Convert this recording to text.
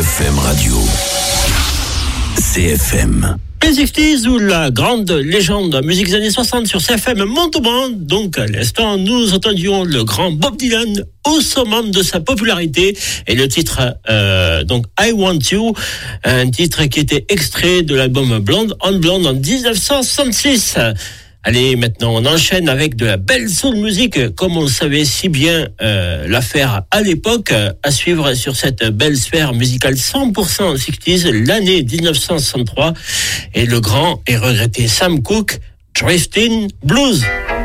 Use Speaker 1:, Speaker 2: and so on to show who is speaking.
Speaker 1: CFM Radio. CFM.
Speaker 2: Les 60s ou la grande légende musique des années 60 sur CFM Montauban. Donc à l'instant, nous entendions le grand Bob Dylan au summum de sa popularité et le titre donc I Want You, un titre qui était extrait de l'album Blonde on Blonde en 1966. Allez, maintenant, on enchaîne avec de la belle soul music, comme on le savait si bien la faire à l'époque, à suivre sur cette belle sphère musicale 100% 60s, l'année 1963, et le grand et regretté Sam Cooke, Drifting Blues.